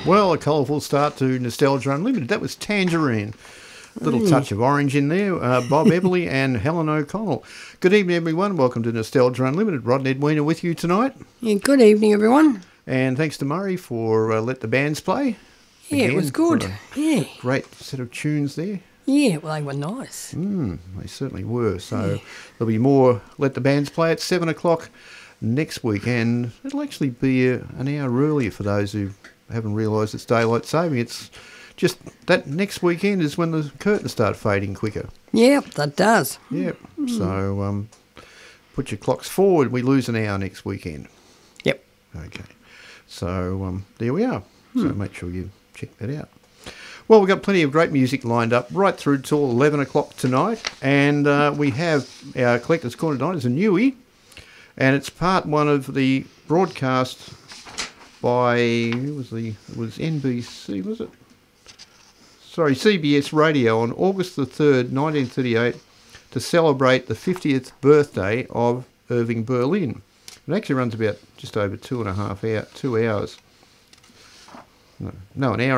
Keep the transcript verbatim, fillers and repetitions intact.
Well, a colourful start to Nostalgia Unlimited. That was Tangerine. A little mm. touch of orange in there. Uh, Bob Everly and Helen O'Connell. Good evening, everyone. Welcome to Nostalgia Unlimited. Rod and Edwina with you tonight. Yeah, good evening, everyone. And thanks to Murray for uh, Let the Bands Play. Yeah, Again, it was good. Yeah. Great set of tunes there. Yeah, well, they were nice. Mm, they certainly were. So yeah. There'll be more Let the Bands Play at seven o'clock next week. And it'll actually be uh, an hour earlier for those who haven't realised it's daylight saving. It's just that next weekend is when the curtains start fading quicker. Yep, that does. Yep. Mm. So um, put your clocks forward. We lose an hour next weekend. Yep. Okay. So um, there we are. Hmm. So make sure you check that out. Well, we've got plenty of great music lined up right through till eleven o'clock tonight. And uh, we have our Collector's Corner tonight as a newie. And it's part one of the broadcast by, who was the, it was N B C, was it? Sorry, C B S Radio on August the third, nineteen thirty-eight, to celebrate the fiftieth birthday of Irving Berlin. It actually runs about just over two and a half hour, two hours. No, no, an hour